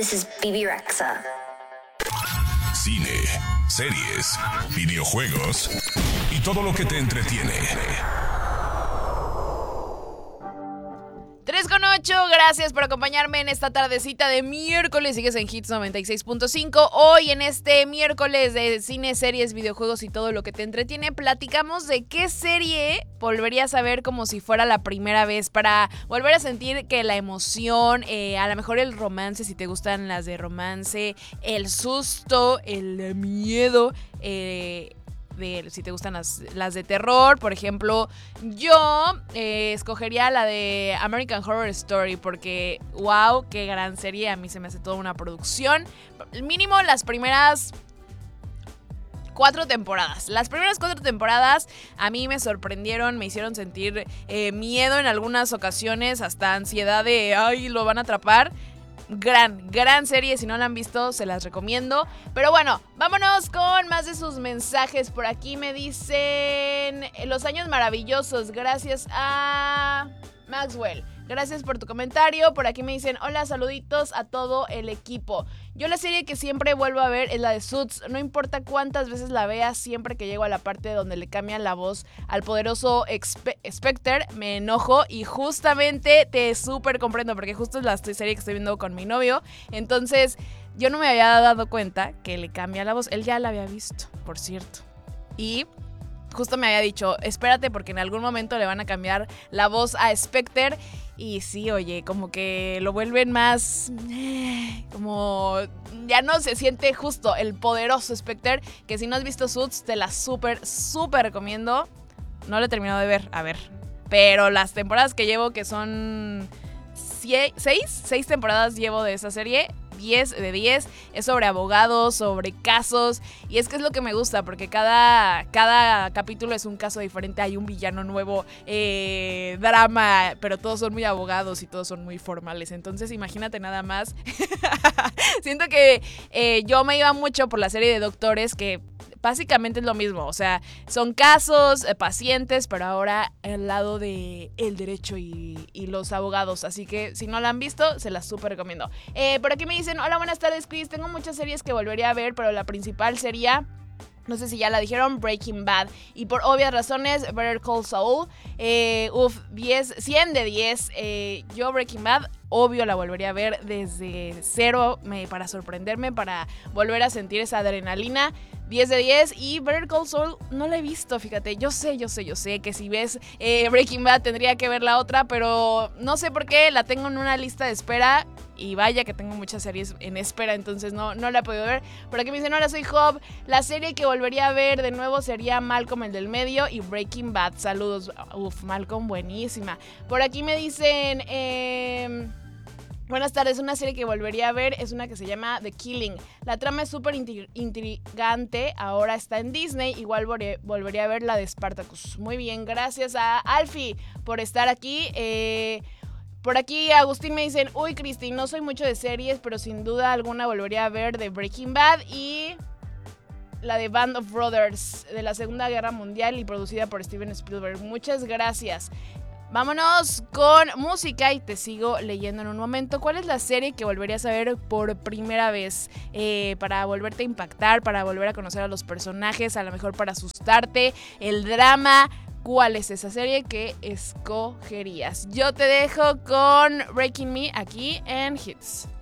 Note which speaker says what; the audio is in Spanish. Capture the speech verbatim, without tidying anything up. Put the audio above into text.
Speaker 1: This is B B Rexa.
Speaker 2: Cine, series, videojuegos y todo lo que te entretiene.
Speaker 3: tres con ocho, gracias por acompañarme en esta tardecita de miércoles. Sigues en Hits noventa y seis punto cinco. Hoy en este miércoles de cine, series, videojuegos y todo lo que te entretiene, platicamos de qué serie volverías a ver como si fuera la primera vez, para volver a sentir que la emoción, eh, a lo mejor el romance, si te gustan las de romance, el susto, el miedo, eh... De, si te gustan las, las de terror, por ejemplo, yo eh, escogería la de American Horror Story porque, wow, qué gran serie, a mí se me hace toda una producción, mínimo las primeras cuatro temporadas. Las primeras cuatro temporadas a mí me sorprendieron, me hicieron sentir eh, miedo en algunas ocasiones, hasta ansiedad de, ay, lo van a atrapar. Gran, gran serie, si no la han visto se las recomiendo. Pero bueno, vámonos con más de sus mensajes. Por aquí me dicen Los Años Maravillosos, gracias a Maxwell. Gracias por tu comentario. Por aquí me dicen, hola, saluditos a todo el equipo. Yo la serie que siempre vuelvo a ver es la de Suits. No importa cuántas veces la vea, siempre que llego a la parte donde le cambian la voz al poderoso Expe- Spectre, me enojo y justamente te súper comprendo porque justo es la serie que estoy viendo con mi novio. Entonces, yo no me había dado cuenta que le cambia la voz. Él ya la había visto, por cierto. Y justo me había dicho, espérate porque en algún momento le van a cambiar la voz a Spectre. Y sí, oye, como que lo vuelven más, como ya no se siente justo el poderoso Spectre, que si no has visto Suits te la súper, súper recomiendo. No lo he terminado de ver, a ver, pero las temporadas que llevo, que son seis, seis temporadas llevo de esa serie, diez de diez, es sobre abogados, sobre casos, y es que es lo que me gusta, porque cada, cada capítulo es un caso diferente, hay un villano nuevo, eh, drama, pero todos son muy abogados y todos son muy formales, entonces imagínate nada más. Siento que eh, yo me iba mucho por la serie de Doctores, que básicamente es lo mismo, o sea, son casos, eh, pacientes, pero ahora al lado de el derecho y, y los abogados, así que si no la han visto, se las súper recomiendo. Eh, por aquí me dicen, hola, buenas tardes, Chris, tengo muchas series que volvería a ver, pero la principal sería, no sé si ya la dijeron, Breaking Bad. Y por obvias razones, Better Call Saul. Eh, uf, diez, cien de diez. Eh, yo Breaking Bad, obvio, la volvería a ver desde cero me, para sorprenderme, para volver a sentir esa adrenalina. diez de diez. Y Better Call Saul no la he visto, fíjate. Yo sé, yo sé, yo sé que si ves eh, Breaking Bad tendría que ver la otra, pero no sé por qué la tengo en una lista de espera. Y vaya que tengo muchas series en espera, entonces no, no la he podido ver. Por aquí me dicen, hola, soy Job. La serie que volvería a ver de nuevo sería Malcolm, el del medio, y Breaking Bad. Saludos. Uf, Malcolm, buenísima. Por aquí me dicen, eh, buenas tardes, una serie que volvería a ver es una que se llama The Killing. La trama es súper intrigante, ahora está en Disney. Igual volvería a ver la de Spartacus. Muy bien, gracias a Alfie por estar aquí. Eh... Por aquí Agustín me dicen, uy, Cristi, no soy mucho de series, pero sin duda alguna volvería a ver de Breaking Bad y la de Band of Brothers de la Segunda Guerra Mundial y producida por Steven Spielberg. Muchas gracias. Vámonos con música y te sigo leyendo en un momento. ¿Cuál es la serie que volverías a ver por primera vez? Eh, para volverte a impactar, para volver a conocer a los personajes, a lo mejor para asustarte, el drama. ¿Cuál es esa serie que escogerías? Yo te dejo con Breaking Me aquí en Hits.